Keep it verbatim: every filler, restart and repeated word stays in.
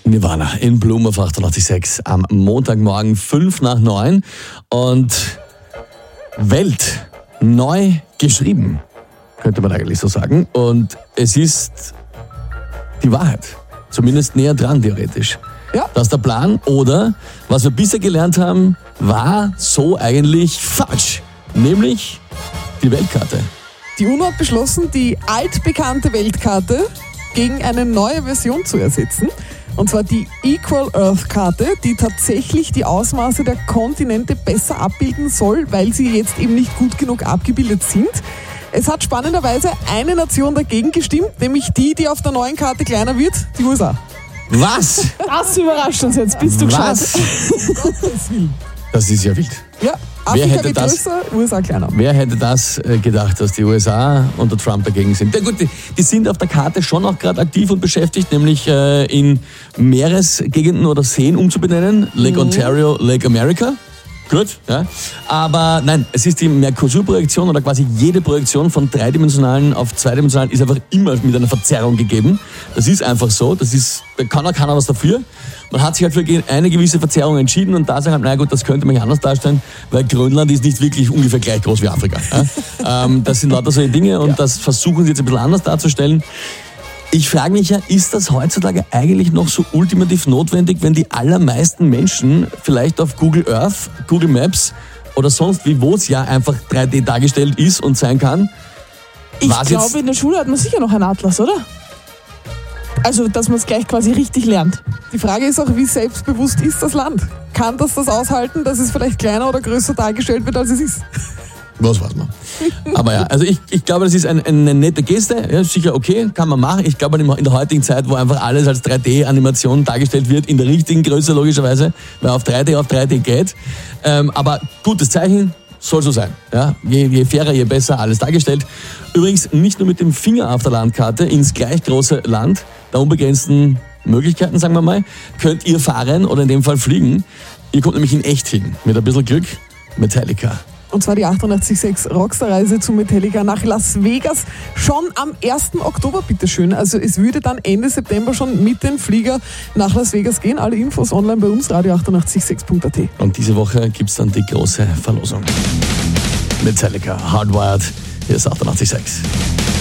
Nirvana in Bloom auf achtundachtzig Komma sechs am Montagmorgen fünf nach neun und Welt neu geschrieben, könnte man eigentlich so sagen. Und es ist die Wahrheit, zumindest näher dran theoretisch. Ja. Das ist der Plan oder was wir bisher gelernt haben, war so eigentlich falsch, nämlich die Weltkarte. Die UNO hat beschlossen, die altbekannte Weltkarte gegen eine neue Version zu ersetzen. Und zwar die Equal Earth Karte, die tatsächlich die Ausmaße der Kontinente besser abbilden soll, weil sie jetzt eben nicht gut genug abgebildet sind. Es hat spannenderweise eine Nation dagegen gestimmt, nämlich die, die auf der neuen Karte kleiner wird, die U S A. Was? Das überrascht uns jetzt, bist du gescheit? Was? Das ist ja wild. Ja, Wer Afrika hätte wird das- größer, U S A kleiner. Wer hätte das äh, gedacht, dass die U S A unter Trump dagegen sind? Ja gut, die, die sind auf der Karte schon auch gerade aktiv und beschäftigt, nämlich äh, in Meeresgegenden oder Seen umzubenennen. Lake Ontario, Lake America. Gut, ja. Aber nein, es ist die Mercosur-Projektion oder quasi jede Projektion von dreidimensionalen auf zweidimensionalen ist einfach immer mit einer Verzerrung gegeben. Das ist einfach so, das ist, da kann auch keiner was dafür. Man hat sich halt für eine gewisse Verzerrung entschieden und da sagen halt, na gut, das könnte man ja anders darstellen, weil Grönland ist nicht wirklich ungefähr gleich groß wie Afrika. Ja? ähm, das sind lauter solche Dinge und Ja. das versuchen sie jetzt ein bisschen anders darzustellen. Ich frage mich ja, ist das heutzutage eigentlich noch so ultimativ notwendig, wenn die allermeisten Menschen vielleicht auf Google Earth, Google Maps oder sonst wie, wo es ja einfach drei D dargestellt ist und sein kann? Ich Was glaube, jetzt- in der Schule hat man sicher noch einen Atlas, oder? Also, dass man es gleich quasi richtig lernt. Die Frage ist auch, wie selbstbewusst ist das Land? Kann das das aushalten, dass es vielleicht kleiner oder größer dargestellt wird, als es ist? Was weiß man. Aber ja, also ich, ich glaube, das ist ein, eine nette Geste. Ja, sicher okay, kann man machen. Ich glaube, in der heutigen Zeit, wo einfach alles als drei D-Animation dargestellt wird, in der richtigen Größe logischerweise, weil auf drei D auf drei D geht. Ähm, aber gutes Zeichen, soll so sein. Ja, je, je fairer, je besser, alles dargestellt. Übrigens nicht nur mit dem Finger auf der Landkarte ins gleich große Land der unbegrenzten Möglichkeiten, sagen wir mal, könnt ihr fahren oder in dem Fall fliegen. Ihr kommt nämlich in echt hin. Mit ein bisschen Glück, Metallica. Und zwar die achtundachtzig Komma sechs Rockstar-Reise zu Metallica nach Las Vegas schon am ersten Oktober, bitteschön. Also es würde dann Ende September schon mit dem Flieger nach Las Vegas gehen. Alle Infos online bei uns, radio achtundachtzig Komma sechs punkt at. Und diese Woche gibt's dann die große Verlosung. Metallica, Hardwired, hier ist achtundachtzig Komma sechs.